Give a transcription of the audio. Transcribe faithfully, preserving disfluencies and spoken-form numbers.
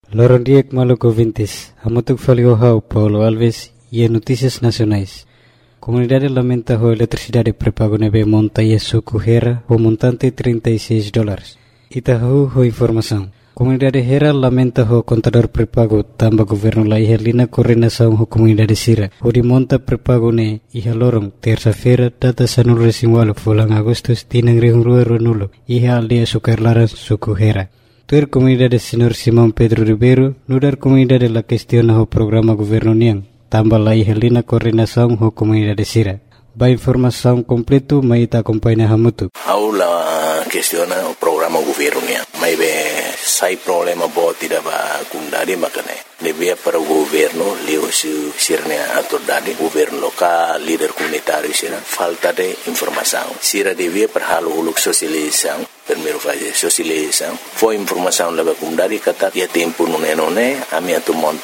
Lorondiek Maluco Vintes, Hamutuk Faliohau, Paulo Alves e Notícias Nacionais. Comunidade lamenta a eletricidade pré-pago nebe monta e suco Hera, o montante trinta e seis dólares. Itahu ho informação. Comunidade Hera lamenta o contador pré-pago tamba governo la ihelina coordenação ho comunidade Sira. O de monta pré-pago ne iha lorong terça-feira data sanul resimwalo fulang Agustus tinang rihungrua ronulo iha aldea sukarlaran suco Hera. Tuer comunidade Senhor Simão Pedro Ribeiro, nudar comunidade la questiona o programa governo niang, tambah la ihelina coordenação ho comunidade Sira. Ba informação completo maita acompanha hamutu. Aula questiona o programa governo niang. Mai be sai problema bo tidak ba kundari makane. Devia para o governo leo su sirne ator dade governo lokal líder comunitário sira falta de informação. Sira devia para halo uluk sosialização. Primeiro fazer socialização. Foi informação leva kundari kata dia tempo nune nune ami atu monta